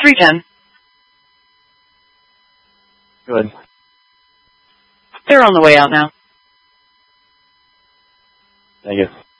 310. Good. They're on the way out now. Thank you.